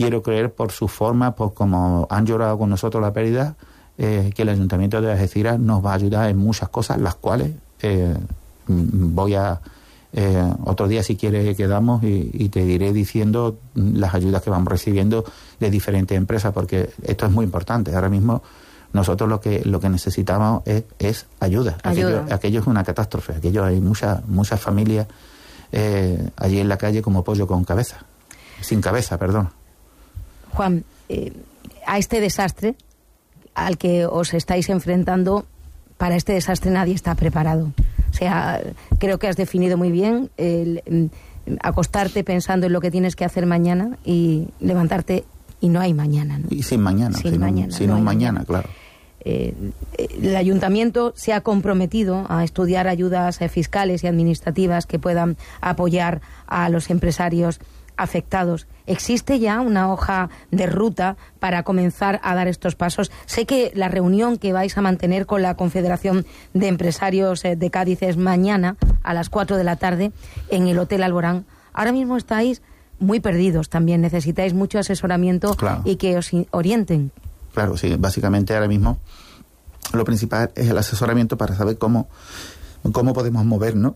quiero creer por su forma, por como han llorado con nosotros la pérdida, que el Ayuntamiento de Algeciras nos va a ayudar en muchas cosas, las cuales voy a... otro día, si quieres, quedamos y te diré diciendo las ayudas que vamos recibiendo de diferentes empresas, porque esto es muy importante. Ahora mismo nosotros lo que necesitamos es ayuda. Aquello es una catástrofe. Aquello hay muchas familias allí en la calle como pollo con cabeza. Sin cabeza, perdón. Juan, a este desastre al que os estáis enfrentando, para este desastre nadie está preparado. O sea, creo que has definido muy bien el acostarte pensando en lo que tienes que hacer mañana y levantarte y no hay mañana, ¿no? Y sin mañana, sin un mañana, claro. El Ayuntamiento se ha comprometido a estudiar ayudas fiscales y administrativas que puedan apoyar a los empresarios afectados. ¿Existe ya una hoja de ruta para comenzar a dar estos pasos? Sé que la reunión que vais a mantener con la Confederación de Empresarios de Cádiz es mañana a las 4 de la tarde en el Hotel Alborán. Ahora mismo estáis muy perdidos también, necesitáis mucho asesoramiento, claro, y que os orienten. Claro, sí, básicamente ahora mismo lo principal es el asesoramiento para saber cómo podemos movernos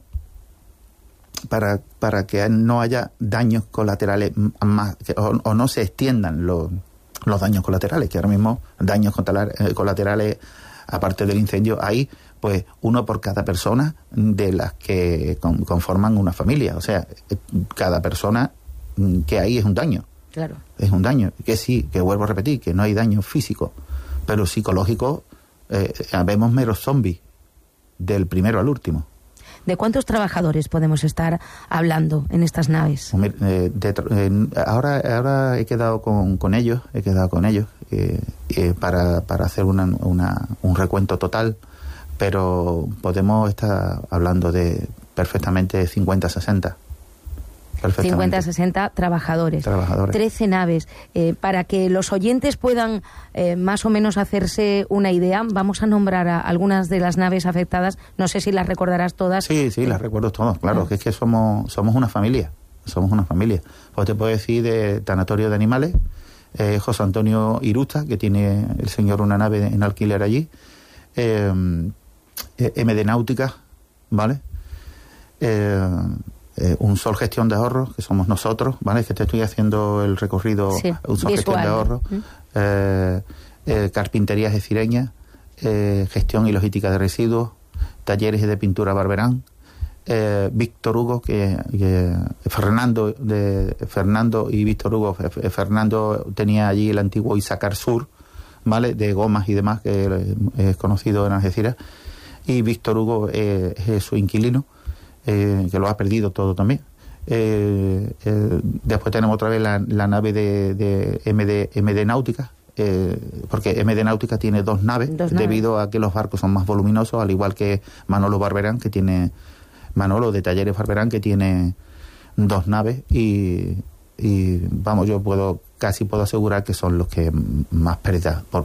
para que no haya daños colaterales más, o no se extiendan los daños colaterales, que ahora mismo daños colaterales, aparte del incendio, hay pues uno por cada persona de las que conforman una familia. O sea, cada persona que hay es un daño. Claro. Es un daño. Que sí, que vuelvo a repetir, que no hay daño físico, pero psicológico, vemos meros zombies, del primero al último. ¿De cuántos trabajadores podemos estar hablando en estas naves? Ahora he quedado con ellos, para hacer un recuento total, pero podemos estar hablando de perfectamente 50-60. 50-60 trabajadores. 13 naves. Para que los oyentes puedan más o menos hacerse una idea, vamos a nombrar a algunas de las naves afectadas. No sé si las recordarás todas. Sí, las recuerdo todas, claro. Que es que somos una familia. Pues te puedo decir de Tanatorio de Animales, José Antonio Irusta, que tiene el señor una nave en alquiler allí, MD Náutica, ¿vale? Un Sol Gestión de Ahorros, que somos nosotros, ¿vale? Que te estoy haciendo el recorrido, sí, un Sol Gestión de Ahorros, Carpinterías de Cireña, Gestión y Logística de Residuos, Talleres de Pintura Barberán, Víctor Hugo, que Fernando y Víctor Hugo. Fernando tenía allí el antiguo Isacar Sur, ¿vale? De gomas y demás, que es conocido en Algeciras, y Víctor Hugo es su inquilino, que lo ha perdido todo también. Después tenemos otra vez la nave de MD Náutica, porque MD Náutica tiene dos naves, debido a que los barcos son más voluminosos, al igual que Manolo Barberán, que tiene Manolo de Talleres Barberán, que tiene dos naves, y vamos, yo casi puedo asegurar que son los que más pérdidas por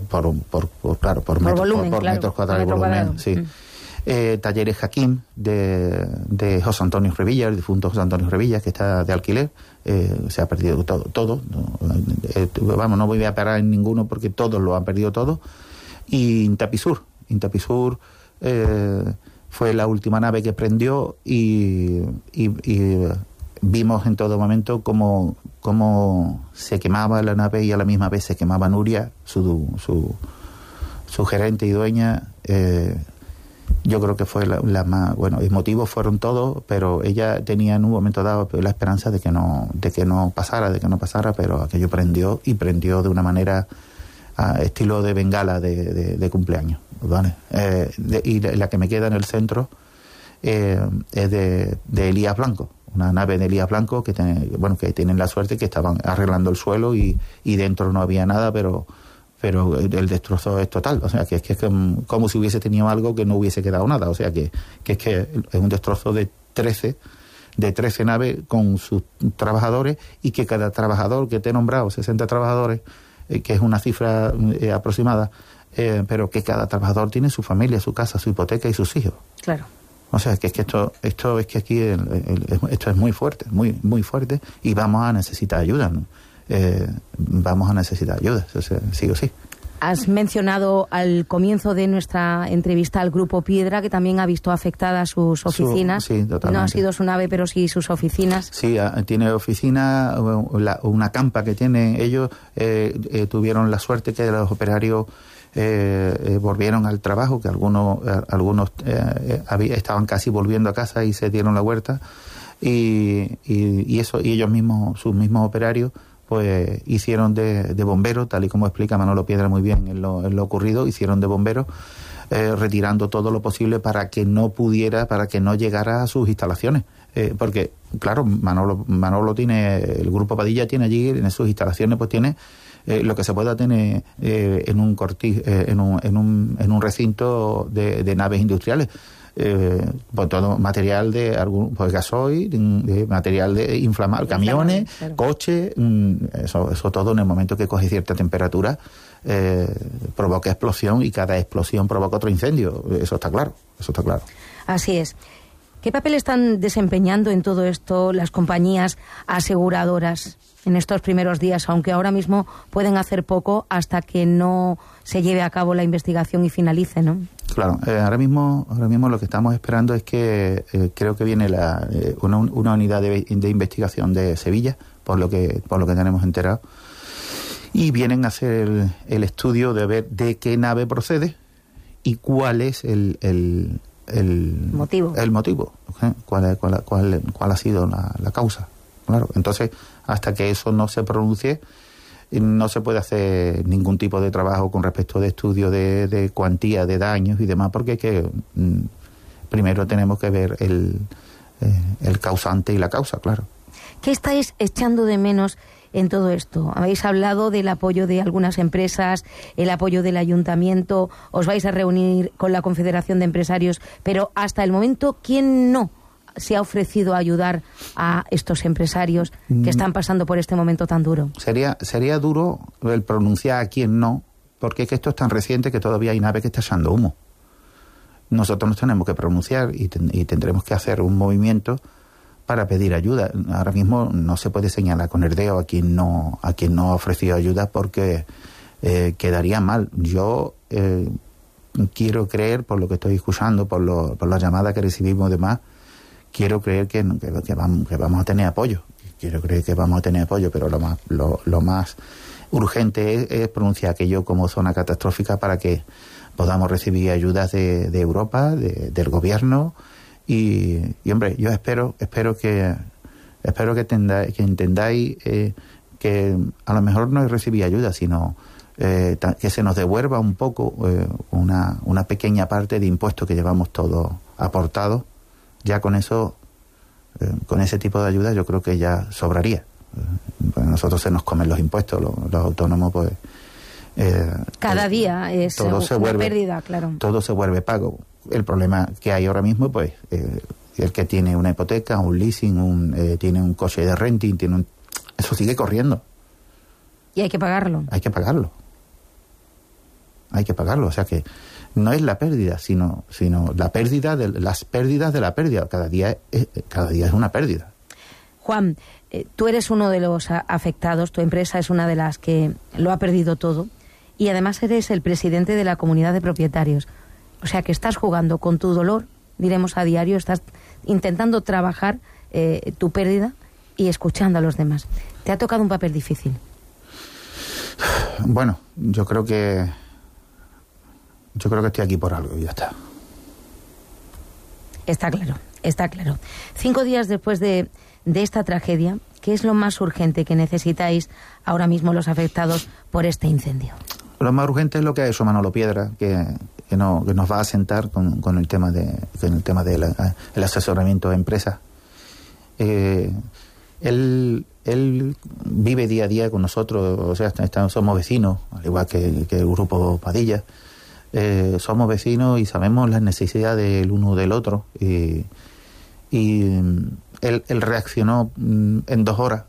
metros cuadrados de volumen, sí. Talleres Jaquín de José Antonio Revilla, el difunto José Antonio Revilla, que está de alquiler. Se ha perdido todo. Vamos, no voy a parar en ninguno porque todos lo han perdido todo. Y Intapisur fue la última nave que prendió, y vimos en todo momento cómo se quemaba la nave, y a la misma vez se quemaba Nuria, su gerente y dueña. Yo creo que fue la más... Bueno, los motivos fueron todos, pero ella tenía en un momento dado la esperanza de que no pasara, pero aquello prendió de una manera estilo de bengala de cumpleaños, ¿vale? Y la que me queda en el centro es de Elías Blanco, una nave de Elías Blanco que tienen la suerte que estaban arreglando el suelo y dentro no había nada, pero el destrozo es total. O sea, que es como si hubiese tenido algo que no hubiese quedado nada. O sea, que es un destrozo de 13 naves con sus trabajadores, y que cada trabajador que te he nombrado, 60 trabajadores, que es una cifra aproximada, pero que cada trabajador tiene su familia, su casa, su hipoteca y sus hijos. Claro. O sea, que esto es que aquí esto es muy fuerte, muy, muy fuerte, y vamos a necesitar ayuda, ¿no? vamos a necesitar ayuda, sí o sí. Has mencionado al comienzo de nuestra entrevista al Grupo Piedra, que también ha visto afectadas sus oficinas. Sí, totalmente. No ha sido su nave, pero sí sus oficinas. Sí, tiene oficina, una campa que tienen ellos. Tuvieron la suerte que los operarios volvieron al trabajo, que algunos estaban casi volviendo a casa y se dieron la vuelta. Y ellos mismos, sus mismos operarios, pues hicieron de bomberos, tal y como explica Manolo Piedra muy bien en lo ocurrido, hicieron de bomberos, retirando todo lo posible para que no llegara a sus instalaciones. Porque, claro, Manolo tiene, el Grupo Padilla tiene allí, en sus instalaciones, pues tiene lo que se pueda tener en un recinto de naves industriales. Pues todo material de gasoil, material de inflamable, camiones, claro. Coches, eso todo en el momento que coge cierta temperatura provoca explosión, y cada explosión provoca otro incendio. Eso está claro. Así es. ¿Qué papel están desempeñando en todo esto las compañías aseguradoras en estos primeros días, aunque ahora mismo pueden hacer poco hasta que no se lleve a cabo la investigación y finalice, ¿no? Claro, ahora mismo lo que estamos esperando es que creo que viene una unidad de investigación de Sevilla, por lo que tenemos enterado, y vienen a hacer el estudio de ver de qué nave procede y cuál es el motivo. El motivo, cuál ha sido la causa. Claro, entonces, hasta que eso no se pronuncie, no se puede hacer ningún tipo de trabajo con respecto de estudio de cuantía de daños y demás, porque primero tenemos que ver el causante y la causa, claro. ¿Qué estáis echando de menos en todo esto? Habéis hablado del apoyo de algunas empresas, el apoyo del ayuntamiento, os vais a reunir con la Confederación de Empresarios, pero hasta el momento, ¿quién no se ha ofrecido a ayudar a estos empresarios que están pasando por este momento tan duro? Sería duro el pronunciar a quién no, porque es que esto es tan reciente que todavía hay nave que está echando humo. Nosotros nos tenemos que pronunciar y tendremos que hacer un movimiento para pedir ayuda. Ahora mismo no se puede señalar con el dedo a quien no ha ofrecido ayuda, porque quedaría mal. Yo quiero creer, por lo que estoy escuchando, por la llamada que recibimos y demás, quiero creer que vamos a tener apoyo. Pero lo más urgente es pronunciar aquello como zona catastrófica para que podamos recibir ayudas de Europa, del gobierno, y hombre, yo espero que entendáis que a lo mejor no es recibir ayuda, sino que se nos devuelva un poco una pequeña parte de impuestos que llevamos todos aportados. Ya con eso, con ese tipo de ayuda, yo creo que ya sobraría. Pues nosotros se nos comen los impuestos, los autónomos, pues... cada día es una pérdida, claro. Todo se vuelve pago. El problema que hay ahora mismo, pues, el que tiene una hipoteca, un leasing, tiene un coche de renting, eso sigue corriendo. Y hay que pagarlo. Hay que pagarlo. O sea que no es la pérdida, sino la pérdida de las pérdidas de la pérdida. Cada día es una pérdida. Juan, tú eres uno de los afectados, tu empresa es una de las que lo ha perdido todo, y además eres el presidente de la comunidad de propietarios. O sea que estás jugando con tu dolor, diremos a diario, estás intentando trabajar tu pérdida y escuchando a los demás. ¿Te ha tocado un papel difícil? Bueno, yo creo que estoy aquí por algo y ya está. Está claro. 5 días después de esta tragedia, ¿qué es lo más urgente que necesitáis ahora mismo los afectados por este incendio? Lo más urgente es lo que ha hecho Manolo Piedra, que nos va a sentar con el tema del asesoramiento de empresas. Él vive día a día con nosotros, o sea, somos vecinos, al igual que el Grupo Padilla. Somos vecinos y sabemos las necesidades del uno del otro. Y él reaccionó en 2 horas.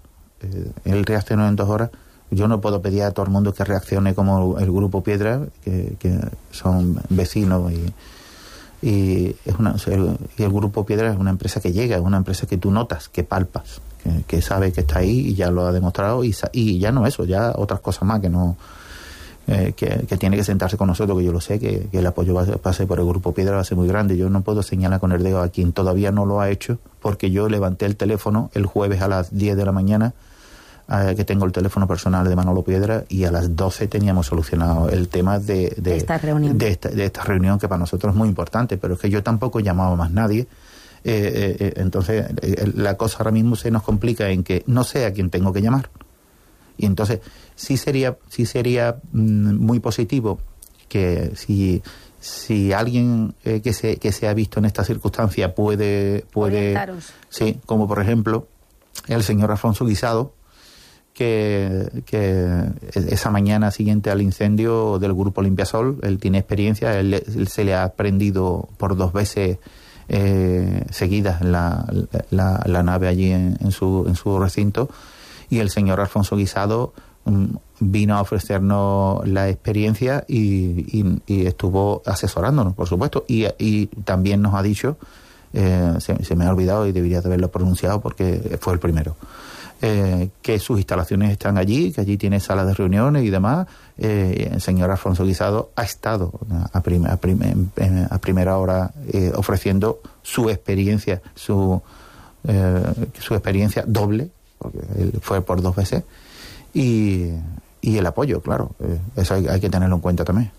Yo no puedo pedir a todo el mundo que reaccione como el Grupo Piedra, que son vecinos Y el Grupo Piedra es una empresa que llega, es una empresa que tú notas, que palpas, que sabe que está ahí y ya lo ha demostrado, y ya no eso, ya otras cosas más que no... que tiene que sentarse con nosotros, que yo lo sé, que el apoyo pase por el Grupo Piedra va a ser muy grande. Yo no puedo señalar con el dedo a quien todavía no lo ha hecho, porque yo levanté el teléfono el jueves a las 10 de la mañana, que tengo el teléfono personal de Manolo Piedra, y a las 12 teníamos solucionado el tema de esta reunión. De esta reunión, que para nosotros es muy importante, pero es que yo tampoco he llamado a más nadie. Entonces la cosa ahora mismo se nos complica en que no sé a quién tengo que llamar. Y entonces sí sería muy positivo que si alguien que se ha visto en esta circunstancia puede orientaros. Sí, como por ejemplo el señor Alfonso Guisado, que esa mañana siguiente al incendio del Grupo Limpiasol, él tiene experiencia, él se le ha prendido por 2 veces seguidas la nave allí en su recinto, y el señor Alfonso Guisado vino a ofrecernos la experiencia y estuvo asesorándonos, por supuesto, y también nos ha dicho, se me ha olvidado y debería de haberlo pronunciado porque fue el primero, que sus instalaciones están allí, que allí tiene salas de reuniones y demás. El señor Alfonso Guisado ha estado a primera hora ofreciendo su experiencia, su experiencia doble, porque él fue por 2 veces, y el apoyo, claro, eso hay que tenerlo en cuenta también.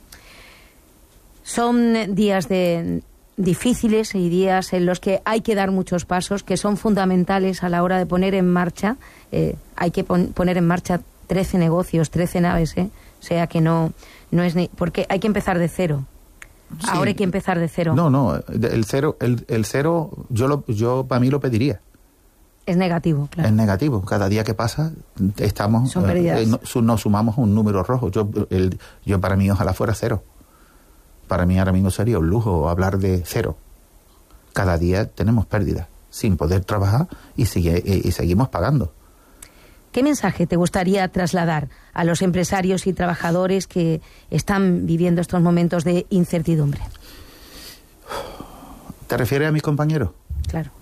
Son días difíciles y días en los que hay que dar muchos pasos que son fundamentales a la hora de poner en marcha. Hay que poner en marcha 13 negocios, 13 naves, o sea que no es ni... porque hay que empezar de cero. Sí. Ahora hay que empezar de cero. No, el cero yo para mí lo pediría. Es negativo, claro. Es negativo. Cada día que pasa estamos... Son pérdidas. Nos sumamos un número rojo. Yo para mí ojalá fuera 0. Para mí ahora mismo sería un lujo hablar de 0. Cada día tenemos pérdidas sin poder trabajar y seguimos pagando. ¿Qué mensaje te gustaría trasladar a los empresarios y trabajadores que están viviendo estos momentos de incertidumbre? ¿Te refieres a mis compañeros? Claro.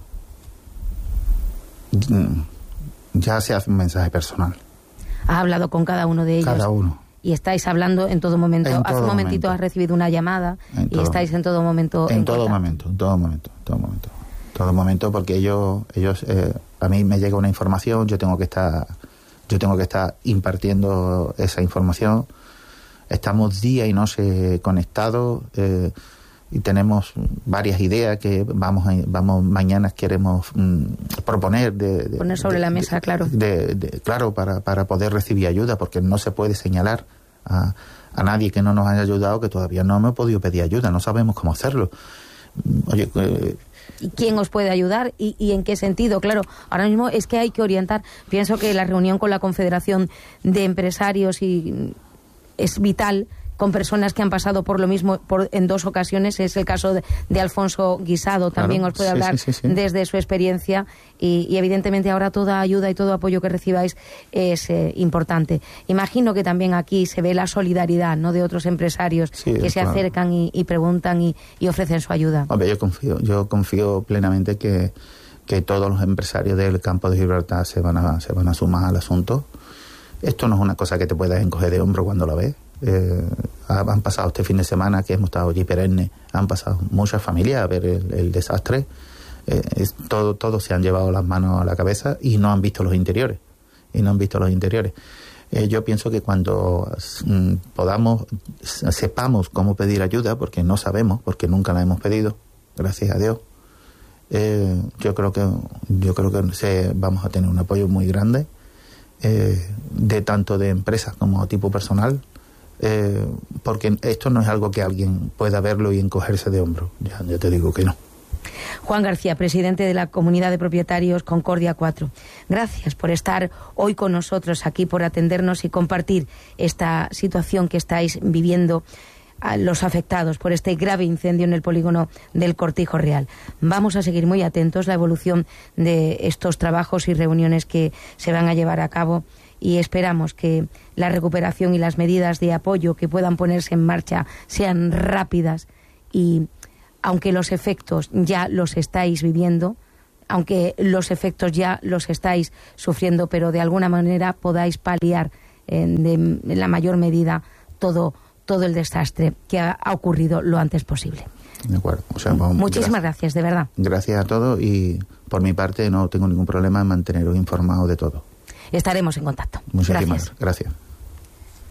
Ya se hace un mensaje personal. ¿Has hablado con cada uno de ellos? Cada uno. Y estáis hablando en todo momento. Hace un momentito has recibido una llamada y estáis en todo momento. En todo momento, porque ellos a mí me llega una información, yo tengo que estar impartiendo esa información. Estamos día y noche conectados, y tenemos varias ideas que vamos mañana queremos proponer poner sobre la mesa, claro. Claro, para poder recibir ayuda, porque no se puede señalar a nadie que no nos haya ayudado, que todavía no hemos podido pedir ayuda, no sabemos cómo hacerlo. Oye, ¿y quién os puede ayudar y en qué sentido? Claro, ahora mismo es que hay que orientar. Pienso que la reunión con la Confederación de Empresarios es vital, con personas que han pasado por lo mismo en 2 ocasiones. Es el caso de Alfonso Guisado, también claro, os puede hablar sí. Desde su experiencia, y evidentemente ahora toda ayuda y todo apoyo que recibáis es importante. Imagino que también aquí se ve la solidaridad, ¿no?, de otros empresarios que se acercan y preguntan y ofrecen su ayuda. Hombre, yo confío plenamente que todos los empresarios del campo de Gibraltar se van a sumar al asunto. Esto no es una cosa que te puedas encoger de hombro cuando la ves. Han pasado este fin de semana que hemos estado allí perenne, han pasado muchas familias a ver el desastre. Todos se han llevado las manos a la cabeza y no han visto los interiores. Yo pienso que cuando sepamos cómo pedir ayuda, porque no sabemos, porque nunca la hemos pedido, gracias a Dios, yo creo que vamos a tener un apoyo muy grande, de tanto de empresas como tipo personal, porque esto no es algo que alguien pueda verlo y encogerse de hombro. Ya te digo que no. Juan García, presidente de la Comunidad de Propietarios Concordia 4. Gracias por estar hoy con nosotros aquí, por atendernos y compartir esta situación que estáis viviendo a los afectados por este grave incendio en el polígono del Cortijo Real. Vamos a seguir muy atentos la evolución de estos trabajos y reuniones que se van a llevar a cabo, y esperamos que la recuperación y las medidas de apoyo que puedan ponerse en marcha sean rápidas y aunque los efectos ya los estáis viviendo, aunque los efectos ya los estáis sufriendo, pero de alguna manera podáis paliar en la mayor medida todo el desastre que ha ocurrido lo antes posible. De acuerdo. O sea, muchísimas gracias, de verdad. Gracias a todos, y por mi parte no tengo ningún problema en manteneros informados de todo. Estaremos en contacto. Muchísimas gracias.